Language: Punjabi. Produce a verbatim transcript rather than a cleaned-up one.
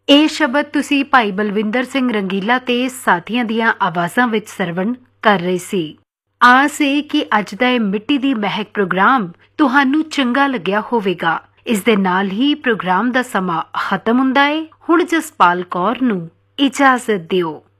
ਇਹ ਸ਼ਬਦ ਤੁਸੀਂ ਭਾਈ ਬਲਵਿੰਦਰ ਸਿੰਘ ਰੰਗੀਲਾ ਤੇ ਸਾਥੀਆਂ ਦੀਆਂ ਆਵਾਜ਼ਾਂ ਵਿੱਚ ਸਰਵਣ ਕਰ ਰਹੇ ਸੀ। ਆਸ ਹੈ ਕਿ ਅੱਜ ਦਾ ਇਹ ਮਿੱਟੀ ਦੀ ਮਹਿਕ ਪ੍ਰੋਗਰਾਮ ਤੁਹਾਨੂੰ ਚੰਗਾ ਲੱਗਿਆ ਹੋਵੇਗਾ। ਇਸ ਦੇ ਨਾਲ ਹੀ ਪ੍ਰੋਗਰਾਮ ਦਾ ਸਮਾਂ ਖਤਮ ਹੁੰਦਾ ਹੈ। ਹੁਣ ਜਸਪਾਲ ਕੌਰ ਨੂੰ ਇਜਾਜ਼ਤ ਦਿਓ।